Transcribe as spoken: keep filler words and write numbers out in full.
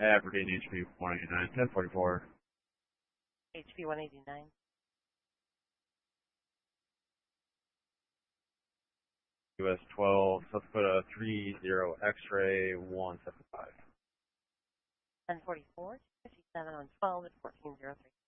Aberdeen, H P one eighty-nine, ten forty-four. H P one eighty-nine. U S twelve, let's put a three zero X-ray one seven five. ten forty-four, fifty-seven on twelve at fourteen zero three.